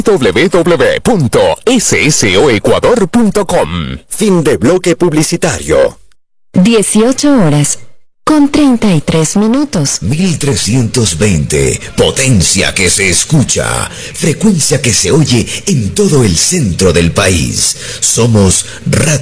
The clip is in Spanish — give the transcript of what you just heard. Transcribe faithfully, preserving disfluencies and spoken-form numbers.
w w w punto s s o ecuador punto com. Fin de bloque publicitario. dieciocho horas con treinta y tres minutos. mil trescientos veinte, potencia que se escucha, frecuencia que se oye en todo el centro del país. Somos Radio